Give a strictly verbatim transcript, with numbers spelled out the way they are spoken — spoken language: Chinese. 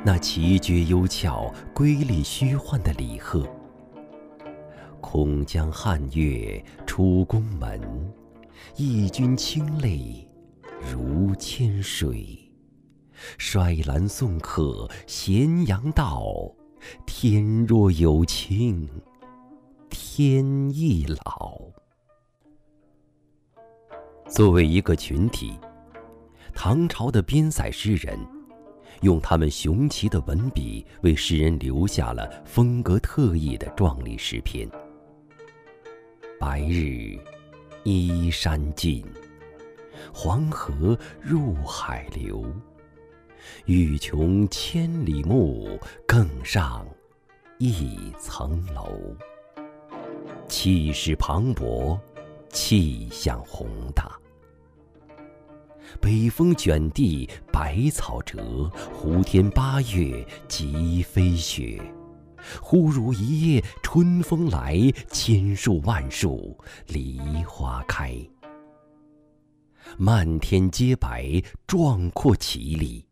那奇绝幽峭、瑰丽虚幻的李贺。空江汉月出宫门，义军清泪如千水。衰兰送客咸阳道，天若有情天亦老。作为一个群体，唐朝的边塞诗人用他们雄奇的文笔，为世人留下了风格特异的壮丽诗篇。白日依山尽，黄河入海流。欲穷千里目，更上一层楼。气势磅礴，气象宏大。北风卷地百草折，胡天八月即飞雪。忽如一夜春风来，千树万树梨花开。漫天皆白，壮阔奇丽。